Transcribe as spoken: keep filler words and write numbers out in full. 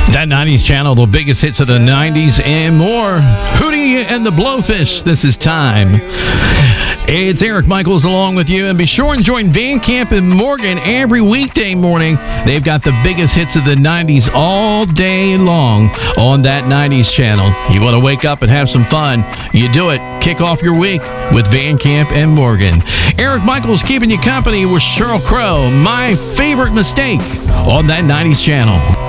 That nineties channel, the biggest hits of the nineties and more. Hootie and the Blowfish, this is time. It's Eric Michaels along with you, and be sure and join Van Camp and Morgan every weekday morning. They've got the biggest hits of the nineties all day long on that nineties channel. You want to wake up and have some fun? You do it. Kick off your week with Van Camp and Morgan. Eric Michaels keeping you company with Sheryl Crow, My Favorite Mistake, on that nineties channel.